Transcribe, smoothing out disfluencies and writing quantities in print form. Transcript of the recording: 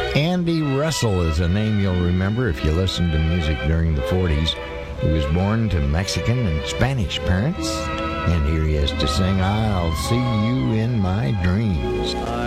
Andy Russell is a name you'll remember if you listened to music during the 40s. He was born to Mexican and Spanish parents, and here he is to sing I'll See You in My Dreams.